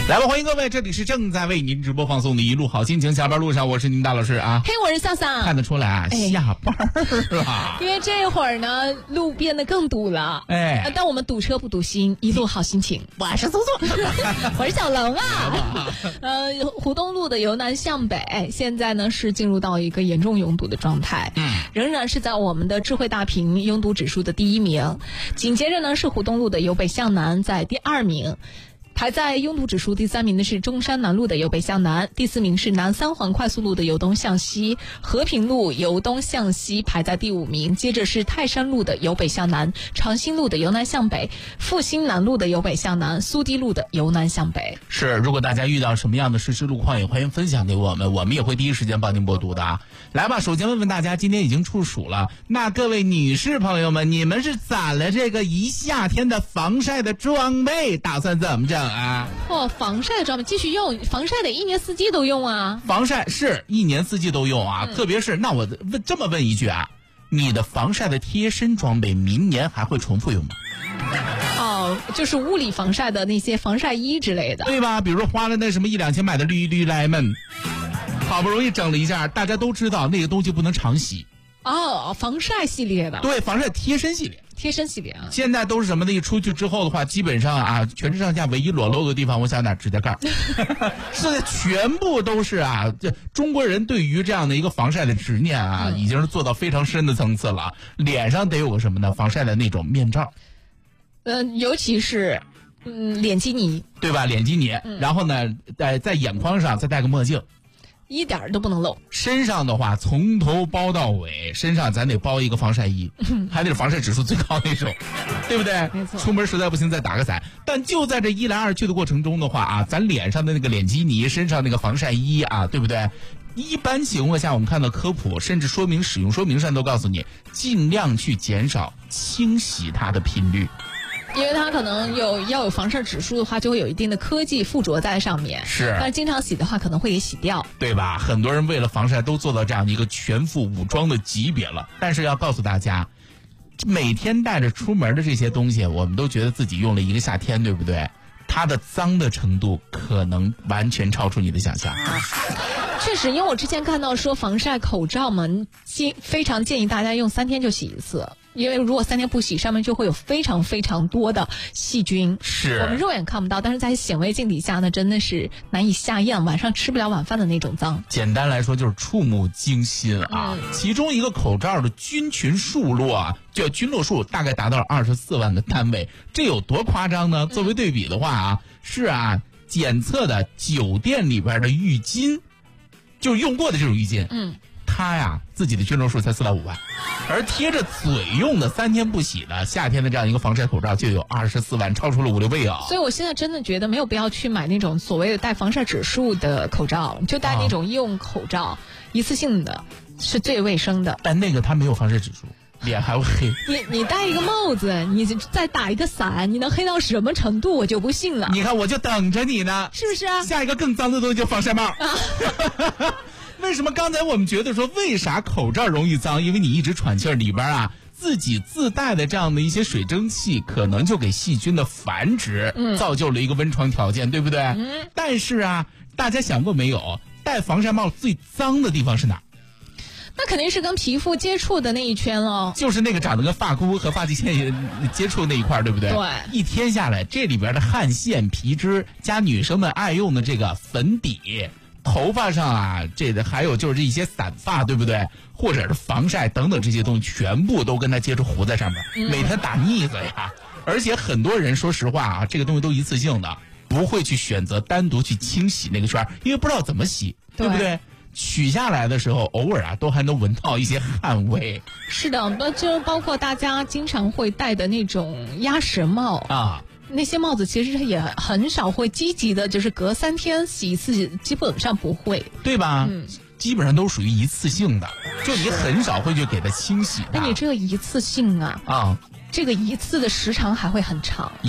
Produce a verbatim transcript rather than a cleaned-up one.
来吧，欢迎各位，这里是正在为您直播放送的一路好心情。下班路上，我是您大老师啊。 嘿，我是笑笑。 看得出来啊，哎、下班了。 因为这会儿呢，路变得更堵了。 哎， 但我们堵车不堵心，一路好心情。 我是苏苏， 我是小龙啊。呃，湖东路的由南向北，现在呢是进入到一个严重拥堵的状态。嗯，仍然是在我们的智慧大屏拥堵指数的第一名。紧接着呢是湖东路的由北向南在第二名。排在拥堵指数第三名的是中山南路的由北向南，第四名是南三环快速路的由东向西，和平路由东向西排在第五名，接着是泰山路的由北向南，长兴路的由南向北，复兴南路的由北向南，苏堤路的由南向北。 是，如果大家遇到什么样的实时路况，也欢迎分享给我们，我们也会第一时间帮您播读的啊。来吧，首先问问大家，今天已经处暑了，那各位女士朋友们，你们是攒了这个一夏天的防晒的装备，打算怎么整？啊， 哦，防晒的装备继续用，防晒得一年四季都用啊。 防晒是一年四季都用啊，嗯、特别是那我问这么问一句啊，你的防晒的贴身装备明年还会重复用吗？ 哦，就是物理防晒的那些防晒衣之类的， 对吧？比如说花了那什么一两千买的绿绿 lemon， 好不容易整了一下，大家都知道那个东西不能常洗。 哦，防晒系列的， 对，防晒贴身系列。 贴身系列啊， 现在都是什么的？一出去之后的话，基本上啊，全身上下唯一裸露的地方，我想哪指甲盖，现在全部都是啊。这中国人对于这样的一个防晒的执念啊，嗯、已经是做到非常深的层次了。脸上得有个什么呢？防晒的那种面罩， 呃，尤其是嗯脸基尼， 对吧？脸基尼，嗯、然后呢，在在眼眶上再戴个墨镜。 一点都不能漏。 身上的话，从头包到尾，身上咱得包一个防晒衣，还得是防晒指数最高那种，对不对？ 没错。 出门实在不行再打个伞。但就在这一来二去的过程中的话啊，咱脸上的那个脸基尼，身上那个防晒衣啊，对不对？一般情况下，我们看到科普甚至说明使用说明上都告诉你，尽量去减少清洗它的频率。 因为它可能有要有防晒指数的话，就会有一定的科技附着在上面。 是， 但是经常洗的话，可能会给洗掉， 对吧？很多人为了防晒都做到这样一个全副武装的级别了。但是要告诉大家，每天带着出门的这些东西，我们都觉得自己用了一个夏天，对不对？它的脏的程度可能完全超出你的想象。 确实，因为我之前看到说防晒口罩嘛，建非常建议大家用三天就洗一次。因为如果三天不洗，上面就会有非常非常多的细菌， 是我们肉眼看不到，但是在显微镜底下呢，真的是难以下咽，晚上吃不了晚饭的那种脏。 简单来说就是触目惊心啊！嗯、其中一个口罩的菌群数落啊，就菌落数大概达到了二十四万个单位，这有多夸张呢？作为对比的话啊，嗯、是啊，检测的酒店里边的浴巾，就是用过的这种浴巾，嗯。他呀，自己的菌落数才四万五万，而贴着嘴用的三天不洗的夏天的这样一个防晒口罩就有二十四万，超出了五六倍啊！ 所以我现在真的觉得没有必要去买那种所谓的带防晒指数的口罩，就戴那种医用口罩，啊、一次性的是最卫生的。 但那个它没有防晒指数，脸还会黑。 你你戴一个帽子，你再打一个伞，你能黑到什么程度？我就不信了。 你看，我就等着你呢， 是不是啊？ 下一个更脏的东西就防晒帽。啊为什么刚才我们觉得说为啥口罩容易脏？因为你一直喘气儿，里边啊自己自带的这样的一些水蒸气，可能就给细菌的繁殖、嗯、造就了一个温床条件，对不对？嗯。但是啊，大家想过没有，戴防晒帽最脏的地方是哪？ 那肯定是跟皮肤接触的那一圈喽， 就是那个长得跟发箍和发际线接触那一块，对不对？ 对。 一天下来，这里边的汗腺、皮脂加女生们爱用的这个粉底。头发上啊，这个还有就是一些散发，对不对？或者是防晒等等这些东西，全部都跟它接触糊在上面，嗯、每天打腻子呀。而且很多人说实话啊，这个东西都一次性的，不会去选择单独去清洗那个圈，因为不知道怎么洗， 对, 对不对？取下来的时候，偶尔啊，都还能闻到一些汗味。 是的，就包括大家经常会戴的那种鸭舌帽啊。那些帽子其实也很少会积极的，就是隔三天洗一次，基本上不会， 对吧？嗯，基本上都属于一次性的，就你很少会去给它清洗的。 那你这个一次性啊， 啊， 这个一次的时长还会很长。